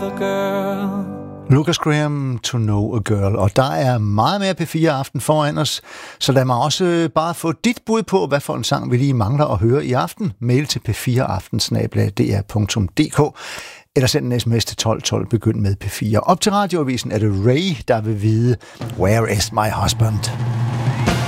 a girl. Lucas Graham, To Know a Girl. Og der er meget mere P4 Aften foran os, så lad mig også bare få dit bud på, hvad for en sang vi lige mangler at høre i aften. Mail til p4aften@dr.dk eller send en sms til 1212, begynd med P4. Op til radioavisen er det Ray, der vil vide, Where is my husband?